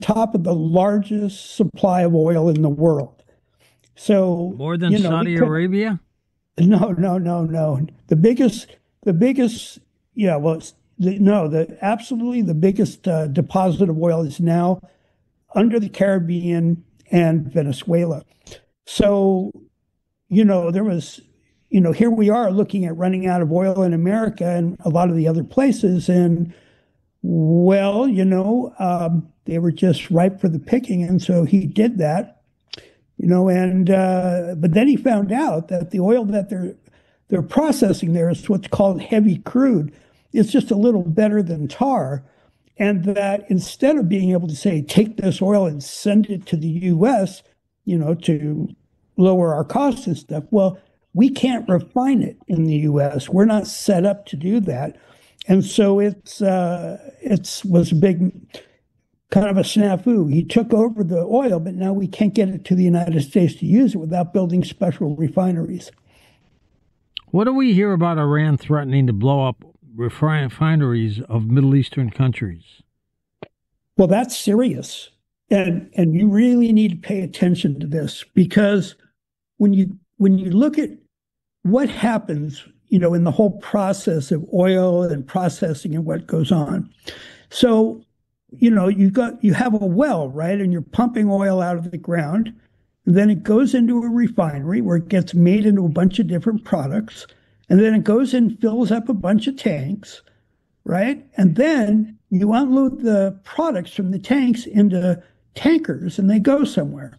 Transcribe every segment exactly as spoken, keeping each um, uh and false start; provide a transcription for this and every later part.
top of the largest supply of oil in the world. So more than you know, Saudi could, Arabia? No, no, no, no. The biggest, the biggest, yeah, well, it's the, no, the absolutely the biggest uh, deposit of oil is now under the Caribbean and Venezuela. So, you know, there was, you know, here we are looking at running out of oil in America and a lot of the other places. And, well, you know, um, they were just ripe for the picking. And so he did that, you know, and, uh, but then he found out that the oil that they're, they're processing there is what's called heavy crude. It's just a little better than tar. And that instead of being able to say, take this oil and send it to the U S, you know, to lower our costs and stuff, well, we can't refine it in the U S. We're not set up to do that. And so it's uh, it's was a big kind of a snafu. He took over the oil, but now we can't get it to the United States to use it without building special refineries. What do we hear about Iran threatening to blow up refineries of Middle Eastern countries? Well, that's serious. And and you really need to pay attention to this, because when you when you look at what happens, you know, in the whole process of oil and processing and what goes on. So, you know, you got you have a well, right? And you're pumping oil out of the ground. And then it goes into a refinery where it gets made into a bunch of different products. And then it goes and fills up a bunch of tanks, right? And then you unload the products from the tanks into tankers and they go somewhere.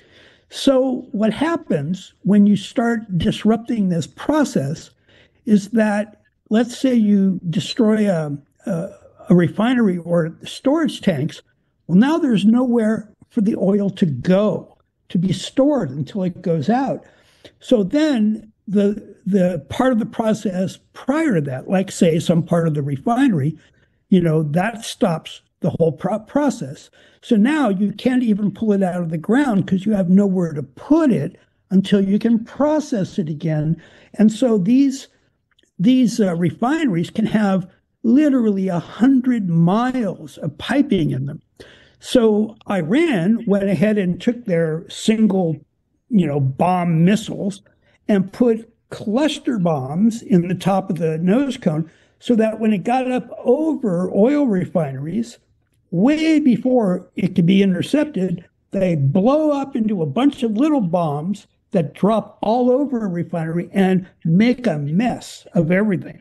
So what happens when you start disrupting this process is that, let's say you destroy a, a, a refinery or storage tanks. Well, now there's nowhere for the oil to go, to be stored until it goes out. So then the the part of the process prior to that, like say some part of the refinery, you know, that stops the whole pro- process. So now you can't even pull it out of the ground because you have nowhere to put it until you can process it again. And so these these uh, refineries can have literally a hundred miles of piping in them. So Iran went ahead and took their single, you know, bomb missiles and put cluster bombs in the top of the nose cone so that when it got up over oil refineries, way before it could be intercepted, they blow up into a bunch of little bombs that drop all over a refinery and make a mess of everything.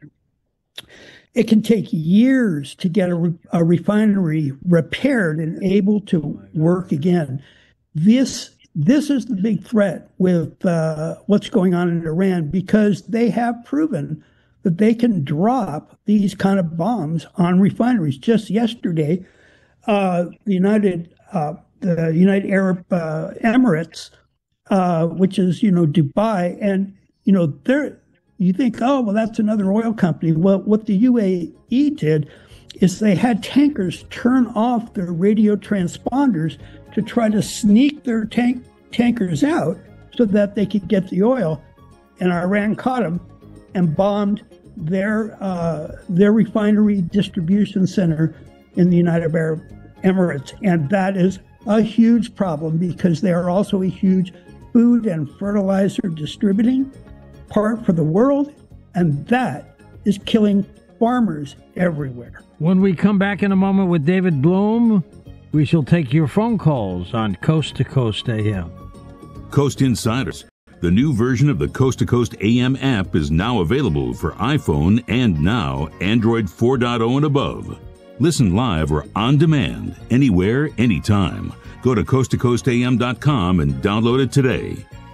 It can take years to get a, re- a refinery repaired and able to work again. This this is the big threat with uh, what's going on in Iran, because they have proven that they can drop these kind of bombs on refineries. Just yesterday, uh, the United uh, the United Arab uh, Emirates, uh, which is you know Dubai, and you know they're. You think, oh, well, that's another oil company. Well, what the U A E did is they had tankers turn off their radio transponders to try to sneak their tank tankers out so that they could get the oil. And Iran caught them and bombed their uh, their refinery distribution center in the United Arab Emirates. And that is a huge problem because they are also a huge food and fertilizer distributing part for the world, and that is killing farmers everywhere. When we come back in a moment with David Bloom, we shall take your phone calls on Coast to Coast A M. Coast Insiders, the new version of the Coast to Coast A M app, is now available for iPhone and now Android four point oh and above. Listen live or on demand, anywhere, anytime. Go to coast to coast a m dot com and download it today.